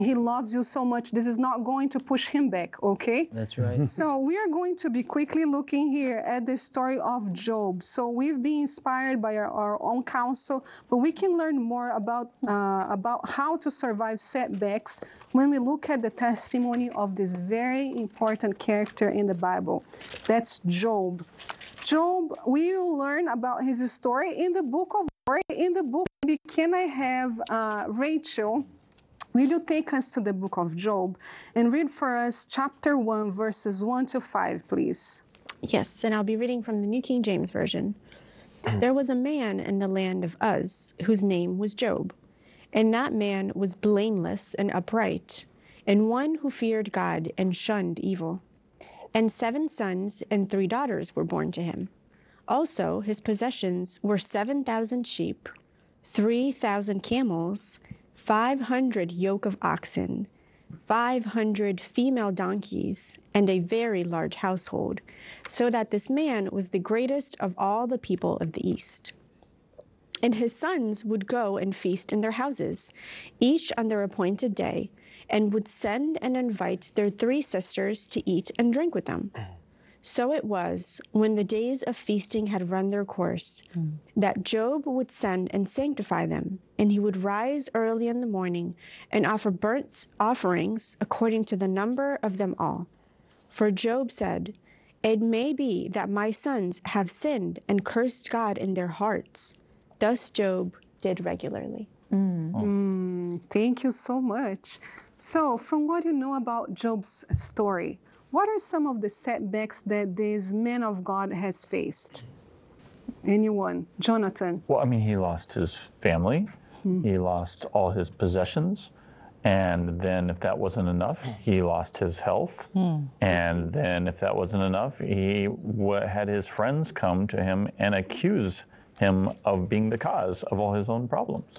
he loves you so much, this is not going to push him back, okay? That's right. So we are going to be quickly looking here at the story of Job. So we've been inspired by our own counsel, but we can learn more about how to survive setbacks when we look at the testimony of this very important character in the Bible. That's Job. Job, we will learn about his story in the book of Job. In the book, can I have Rachel? Will you take us to the book of Job and read for us chapter 1, verses 1 to 5, please? Yes, and I'll be reading from the New King James Version. There was a man in the land of Uz whose name was Job, and that man was blameless and upright, and one who feared God and shunned evil. And 7 sons and 3 daughters were born to him. Also, his possessions were 7,000 sheep, 3,000 camels, 500 yoke of oxen, 500 female donkeys, and a very large household, so that this man was the greatest of all the people of the East. And his sons would go and feast in their houses, each on their appointed day, and would send and invite their 3 sisters to eat and drink with them. So it was, when the days of feasting had run their course, that Job would send and sanctify them, and he would rise early in the morning and offer burnt offerings according to the number of them all. For Job said, "It may be that my sons have sinned and cursed God in their hearts." Thus Job did regularly. Thank you so much. So, from what you know about Job's story, what are some of the setbacks that this man of God has faced? Anyone? Jonathan? Well, I mean, he lost his family. He lost all his possessions. And then if that wasn't enough, he lost his health. And then if that wasn't enough, he had his friends come to him and accuse him of being the cause of all his own problems.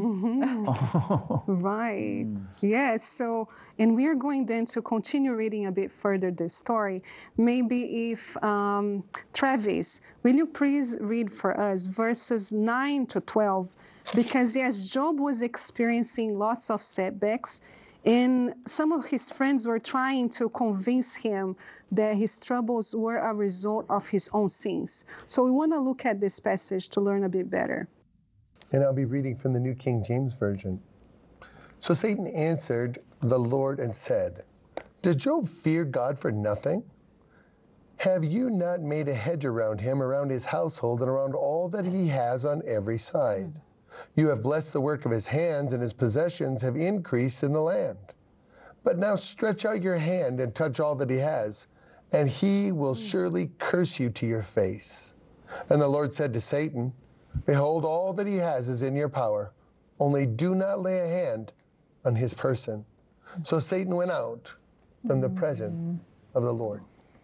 Right. Yes. So, and we are going then to continue reading a bit further the story. Maybe if Travis, will you please read for us verses 9 to 12? Because yes, Job was experiencing lots of setbacks, and some of his friends were trying to convince him that his troubles were a result of his own sins. So we want to look at this passage to learn a bit better. And I'll be reading from the New King James Version. So Satan answered the Lord and said, "Does Job fear God for nothing? Have you not made a hedge around him, around his household, and around all that he has on every side? You have blessed the work of his hands, and his possessions have increased in the land. But now stretch out your hand and touch all that he has, and he will surely curse you to your face." And the Lord said to Satan, "Behold, all that he has is in your power. Only do not lay a hand on his person." So Satan went out from the presence of the Lord.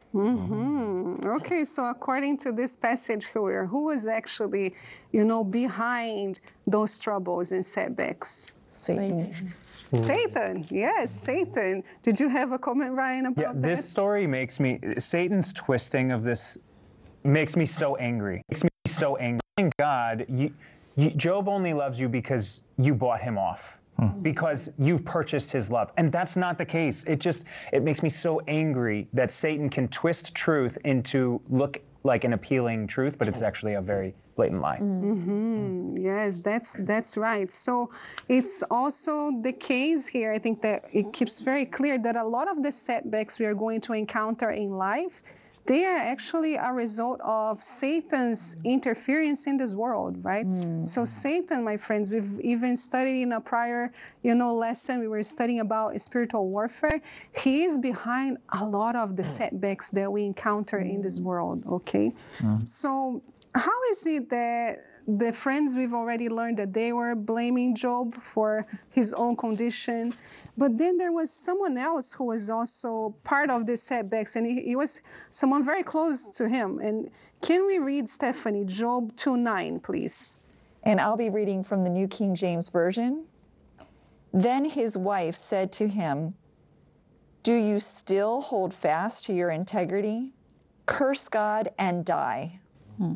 Okay, so according to this passage here, who was actually, behind those troubles and setbacks? Satan. Satan, yes, Satan. Did you have a comment, Ryan, about that? This story makes me, Satan's twisting of this makes me so angry. Makes me so angry. God, Job only loves you because you bought him off. Because you've purchased his love. And that's not the case. It makes me so angry that Satan can twist truth into look like an appealing truth, but it's actually a very blatant lie. Yes, that's right. So it's also the case here, I think that it keeps very clear that a lot of the setbacks we are going to encounter in life, they are actually a result of Satan's interference in this world, right? So Satan, my friends, we've even studied in a prior, lesson, we were studying about spiritual warfare. He is behind a lot of the setbacks that we encounter in this world, okay? So how is it that the friends, we've already learned that they were blaming Job for his own condition, but then there was someone else who was also part of the setbacks, and he was someone very close to him. And can we read, Stephanie, Job 2:9, please? And I'll be reading from the New King James Version. Then his wife said to him, "Do you still hold fast to your integrity? Curse God and die."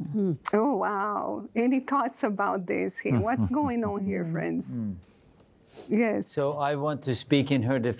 Oh, wow. Any thoughts about this here? What's going on here, friends? Yes. So I want to speak in her defense.